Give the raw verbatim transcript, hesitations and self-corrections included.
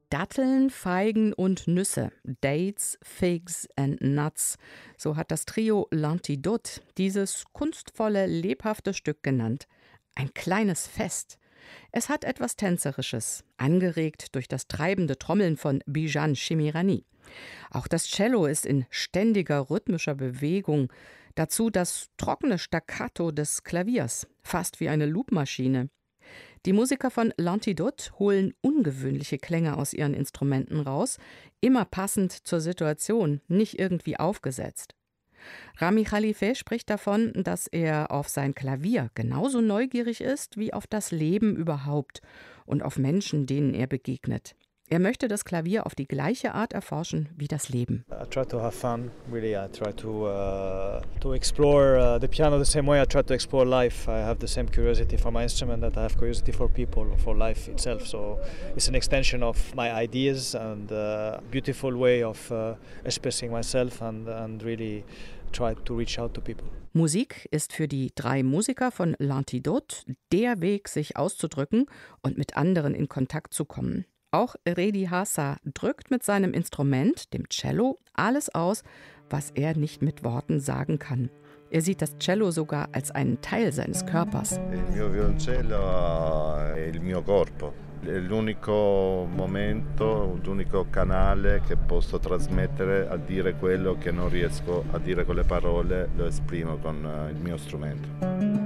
Datteln, Feigen und Nüsse. Dates, Figs and Nuts. So hat das Trio L'Antidote dieses kunstvolle, lebhafte Stück genannt. Ein kleines Fest. Es hat etwas Tänzerisches, angeregt durch das treibende Trommeln von Bijan Chimirani. Auch das Cello ist in ständiger rhythmischer Bewegung. Dazu das trockene Staccato des Klaviers, fast wie eine Loopmaschine. Die Musiker von L'Antidote holen ungewöhnliche Klänge aus ihren Instrumenten raus, immer passend zur Situation, nicht irgendwie aufgesetzt. Rami Khalife spricht davon, dass er auf sein Klavier genauso neugierig ist wie auf das Leben überhaupt und auf Menschen, denen er begegnet. Er möchte das Klavier auf die gleiche Art erforschen wie das Leben. I try to have fun, really. I try to uh, to explore uh, the piano the same way I try to explore life. I have the same curiosity for my instrument that I have curiosity for people, for life itself. So it's an extension of my ideas and a beautiful way of uh, expressing myself and, and really try to reach out to people. Musik ist für die drei Musiker von L'Antidote der Weg, sich auszudrücken und mit anderen in Kontakt zu kommen. Auch Redi Hassa drückt mit seinem Instrument, dem Cello, alles aus, was er nicht mit Worten sagen kann. Er sieht das Cello sogar als einen Teil seines Körpers. Il mio violoncello è il mio corpo. È l'unico momento, l'unico canale che posso trasmettere a dire quello che non riesco a dire con le parole, lo esprimo con il mio strumento.